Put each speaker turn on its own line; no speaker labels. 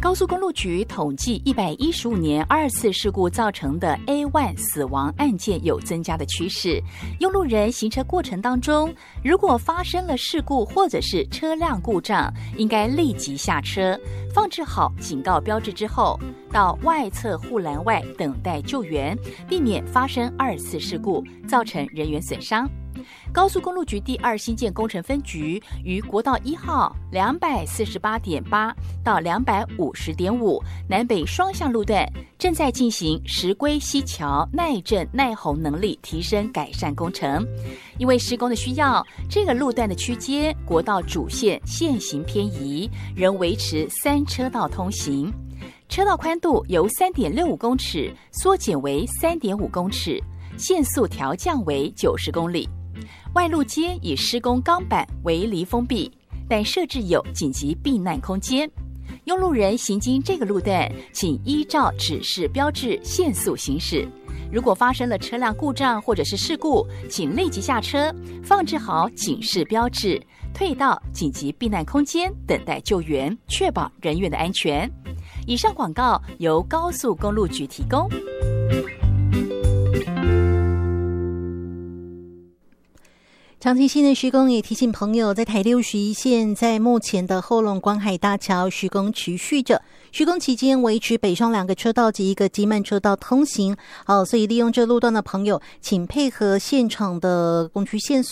高速公路局统计115年2次事故造成的 A1 死亡案件有增加的趋势。用路人行车过程当中，如果发生了事故或者是车辆故障，应该立即下车，放置好警告标志之后，到外侧护栏外等待救援，避免发生2次事故，造成人员损伤。高速公路局第2新建工程分局于国道1号 248.8 到 250.5 南北双向路段正在进行石龟溪桥耐震耐洪能力提升改善工程。因为施工的需要，这个路段的区间国道主线线行偏移，仍维持3车道通行，车道宽度由 3.65 公尺缩减为 3.5 公尺，限速调降为90公里。外路街以施工钢板围篱封闭，但设置有紧急避难空间。用路人行经这个路段，请依照指示标志限速行驶。如果发生了车辆故障或者是事故，请立即下车，放置好警示标志，退到紧急避难空间等待救援，确保人员的安全。以上广告由高速公路局提供。
长期性的施工也提醒朋友，在台61线在目前的后龙观海大桥施工持续着，施工期间维持北上2个车道及1个急慢车道通行。所以利用这路段的朋友，请配合现场的工区限速